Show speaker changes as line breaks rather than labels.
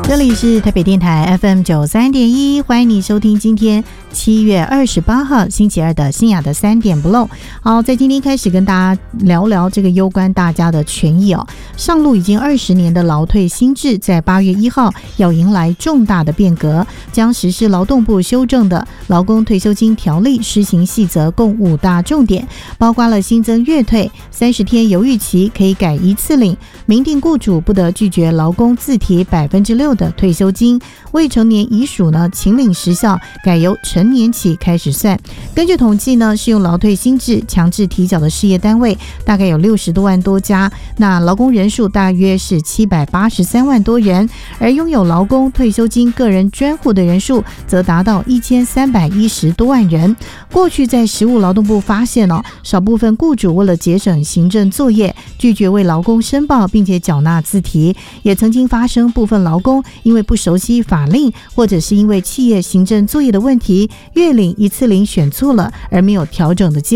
这里是台北电台 FM93.1， 欢迎你收听今天7月28号星期二的新雅的3点不漏。好，在今天开始跟大家聊聊这个攸关大家的权益哦。上路已经20年的劳退新制，在8月1号要迎来重大的变革，将实施劳动部修正的劳工退休金条例施行细则，共5大重点，包括了新增月退、30天犹豫期可以改一次领，明定雇主不得拒绝劳工自提6%的退休金，未成年遗属呢，请领时效改由成年起开始算。根据统计呢，适用劳退新制强制提缴的事业单位大概有60多万多家，那劳工人数大约是783万多人，而拥有劳工退休金个人专户的人数则达到1310多万人。过去在实务劳动部发现少部分雇主为了节省行政作业，拒绝为劳工申报并且缴纳自提，也曾经发生部分劳工因为不熟悉法令，或者是因为企业行政作业的问题，月领一次领选错了而没有调整的机会。